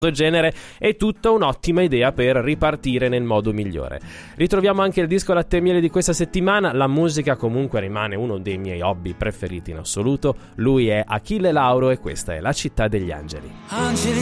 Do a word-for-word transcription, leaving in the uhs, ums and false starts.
genere è tutta un'ottima idea per ripartire nel modo migliore. Ritroviamo anche il disco Latte e Miele di questa settimana. La musica comunque rimane uno dei miei hobby preferiti in assoluto. Lui è Achille Lauro e questa è La città degli angeli. Angeli